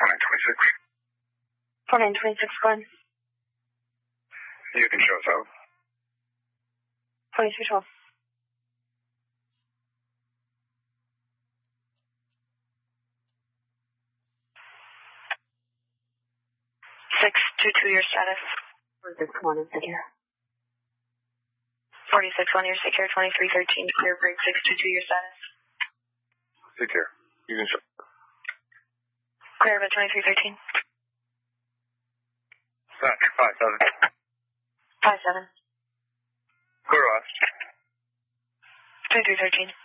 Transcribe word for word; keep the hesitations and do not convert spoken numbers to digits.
four nine two six. four nine two six, go ahead. You can show us out. twenty-three twelve. six two two, your status. forty-six one is secure. forty-six one, you're secure. twenty-three thirteen, clear break. six two two, your status. Secure. You can show. Clear about twenty-three thirteen. Back, five seven. five seven. Clear off. twenty-three thirteen.